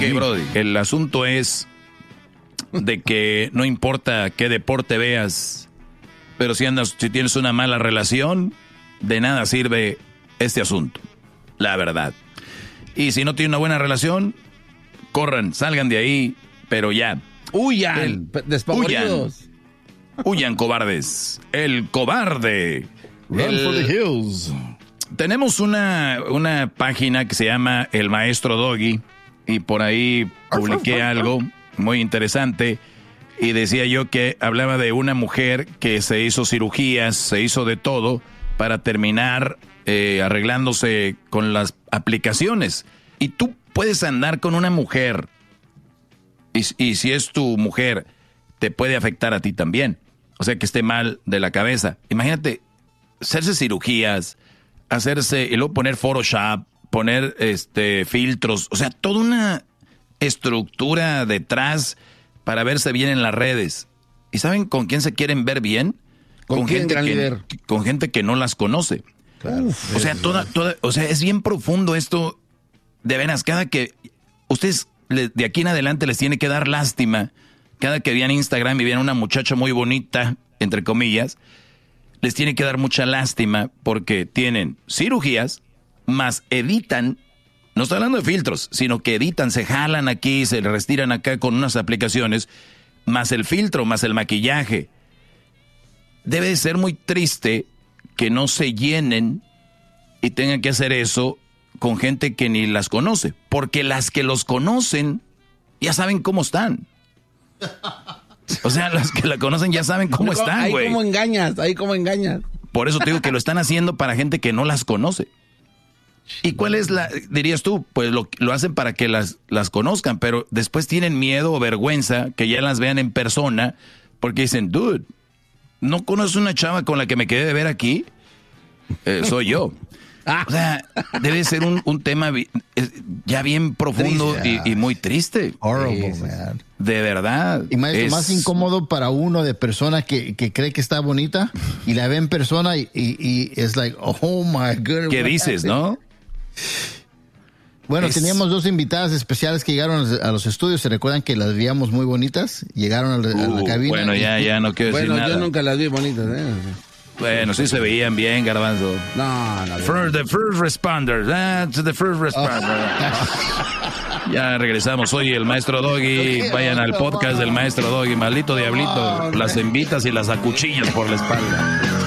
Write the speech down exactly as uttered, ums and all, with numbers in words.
Brody, el asunto es de que no importa qué deporte veas, pero si andas, si tienes una mala relación, de nada sirve este asunto, la verdad. Y si no tienes una buena relación, corran, salgan de ahí, pero ya. Huyan, El, despavoridos. Huyan, huyan, cobardes. El cobarde. Run el, for the hills. Tenemos una, una página que se llama El Maestro Doggy y por ahí publiqué algo muy interesante y decía yo que hablaba de una mujer que se hizo cirugías, se hizo de todo para terminar eh, arreglándose con las aplicaciones. Y tú puedes andar con una mujer y, y si es tu mujer te puede afectar a ti también. O sea, que esté mal de la cabeza. Imagínate hacerse cirugías, hacerse y luego poner Photoshop, poner este filtros, o sea, toda una estructura detrás para verse bien en las redes. ¿Y saben con quién se quieren ver bien? ¿Con, con quién, gente gran que líder? con gente que no las conoce. Claro. O sea, toda, toda, o sea, es bien profundo esto. De veras, cada que ustedes de aquí en adelante les tiene que dar lástima. Cada que vean Instagram y vean una muchacha muy bonita, entre comillas, les tiene que dar mucha lástima porque tienen cirugías, más editan, no estoy hablando de filtros, sino que editan, se jalan aquí, se restiran acá con unas aplicaciones, más el filtro, más el maquillaje. Debe de ser muy triste que no se llenen y tengan que hacer eso con gente que ni las conoce, porque las que los conocen ya saben cómo están. O sea, las que la conocen ya saben cómo están, güey. Ahí cómo engañas, ahí cómo engañas. Por eso te digo que lo están haciendo para gente que no las conoce. ¿Y cuál es la, dirías tú? Pues lo, lo hacen para que las, las conozcan, pero después tienen miedo o vergüenza que ya las vean en persona, porque dicen, dude, ¿no conoces una chava con la que me quedé de ver aquí? Eh, soy yo. O sea, debe ser un, un tema ya bien profundo y, y muy triste. Horrible, man. De verdad. Y maestro, es más incómodo para uno de persona que, que cree que está bonita y la ve en persona y, y, y es like, oh my goodness. ¿Qué dices, no? Bueno, es... teníamos dos invitadas especiales que llegaron a los estudios. ¿Se recuerdan que las veíamos muy bonitas? Llegaron a la, uh, a la cabina. Bueno, ya, ya no quiero decir bueno, nada. Bueno, yo nunca las vi bonitas, ¿eh? Bueno, sí se veían bien, Garbanzo. No, no. For the first responders. That's the first responder. Ya regresamos. Soy el Maestro Doggy. Vayan al podcast del Maestro Doggy. Maldito diablito. Las envitas y las acuchillas por la espalda.